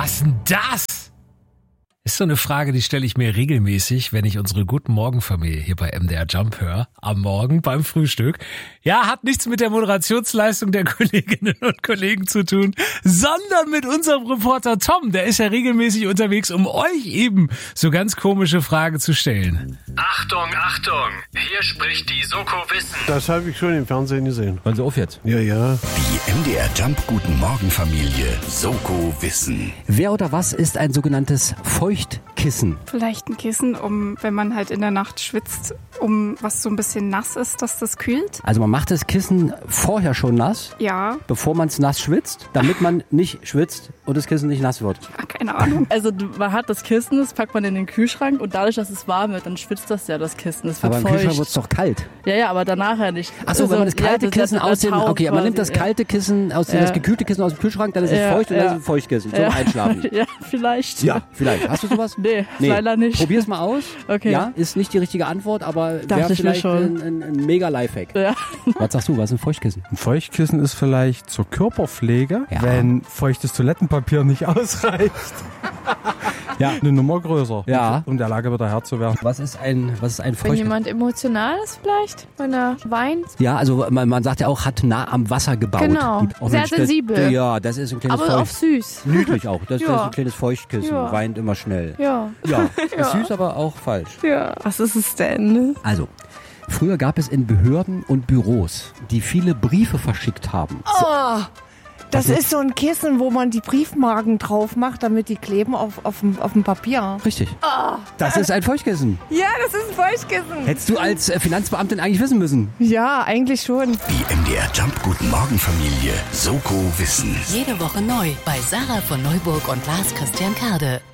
Was denn das? Ist so eine Frage, die stelle ich mir regelmäßig, wenn ich unsere Guten Morgen-Familie hier bei MDR Jump höre, am Morgen beim Frühstück. Ja, hat nichts mit der Moderationsleistung der Kolleginnen und Kollegen zu tun, sondern mit unserem Reporter Tom. Der ist ja regelmäßig unterwegs, um euch eben so ganz komische Fragen zu stellen. Achtung, Achtung! Hier spricht die Soko Wissen. Das habe ich schon im Fernsehen gesehen. Hören Sie auf jetzt. Ja, ja. Die MDR Jump Guten Morgen Familie Soko Wissen. Wer oder was ist ein sogenanntes Feuchtkissen? Vielleicht ein Kissen, wenn man halt in der Nacht schwitzt, was so ein bisschen nass ist, dass das kühlt. Also man macht das Kissen vorher schon nass, Ja, bevor man es nass schwitzt, damit man nicht schwitzt und das Kissen nicht nass wird. keine Ahnung. Also man hat das Kissen, das packt man in den Kühlschrank und dadurch, dass es warm wird, dann schwitzt das ja, das Kissen. Das wird Aber im feucht. Kühlschrank wird es doch kalt. Ja, aber danach ja nicht. Achso, wenn man das kalte Kissen aus dem... Okay, man nimmt das kalte kalte Kissen, das gekühlte Kissen aus dem Kühlschrank, dann ist es feucht und dann ist es ein Feuchtkissen zum Einschlafen. Ja, vielleicht. Ja, vielleicht. Hast du sowas? Nee, leider nicht. Probier's mal aus. Okay. Ja, ist nicht die richtige Antwort, aber Dachte wäre ich mir vielleicht schon. ein mega Lifehack. Ja. Was sagst du, was ist ein Feuchtkissen? Ein Feuchtkissen ist vielleicht zur Körperpflege, Ja. wenn feuchtes Toilettenpapier nicht ausreicht. Ja. Eine Nummer größer, Ja. um der Lage wieder Herr zu werden. Was ist ein Wenn Feuchtkissen? jemand emotional ist vielleicht, wenn er weint. Ja, also man sagt ja auch, hat nah am Wasser gebaut. Genau. Auch Sehr Mensch, sensibel. Ja, das ist ein kleines Aber auch süß. Niedlich auch. Das ist Ja. ein kleines Feuchtkissen. Ja. Weint immer schnell. Ja. Ja, ist süß, aber auch falsch. Ja. Was ist es denn? Also, früher gab es in Behörden und Büros, die viele Briefe verschickt haben. Das ist so ein Kissen, wo man die Briefmarken drauf macht, damit die kleben auf dem Papier. Richtig. Das ist ein Feuchtkissen. Ja, das ist ein Feuchtkissen. Hättest du als Finanzbeamtin eigentlich wissen müssen. Ja, eigentlich schon. Die MDR Jump Guten Morgen Familie Soko Wissen. Jede Woche neu bei Sarah von Neuburg und Lars Christian Kade.